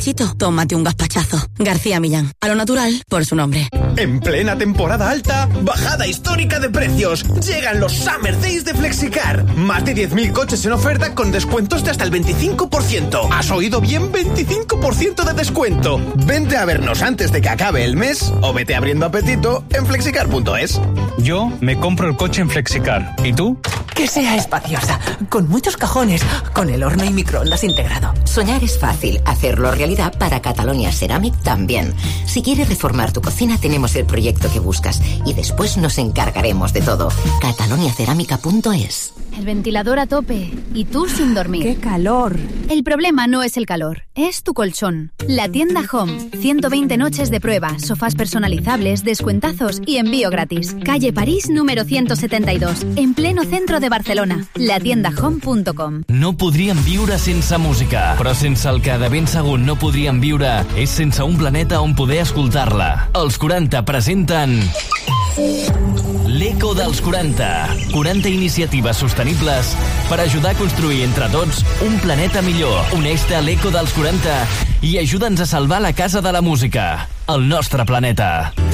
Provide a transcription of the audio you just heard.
gazpachito, tómate un gazpachazo. García Millán, a lo natural por su nombre. En plena temporada alta, bajada histórica de precios. Llegan los Summer Days de Flexicar. Más de 10.000 coches en oferta con descuentos de hasta el 25%. ¿Has oído bien? 25% de descuento. Vente a vernos antes de que acabe el mes o vete abriendo apetito en flexicar.es. Yo me compro el coche en Flexicar. ¿Y tú? Que sea espaciosa, con muchos cajones, con el horno y microondas integrado. Soñar es fácil, hacerlo realidad para Catalonia Ceramic también. Si quieres reformar tu cocina, tenemos el proyecto que buscas y después nos encargaremos de todo. cataloniacerámica.es. El ventilador a tope y tú sin dormir. ¡Qué calor! El problema no es el calor, es tu colchón. La tienda Home. 120 noches de prueba, sofás personalizables, descuentazos y envío gratis. Calle París número 172, en pleno centro de Barcelona. latiendahome.com. No podríem viure sense música, però sense el que de ben segur no podríem viure és sense un planeta on poder escoltar-la. Els 40 presenten... L'Eco dels 40. 40 iniciatives sostenibles per ajudar a construir entre tots un planeta millor. Uneix-te a l'Eco dels 40 i ajuda'ns a salvar la casa de la música, el nostre planeta.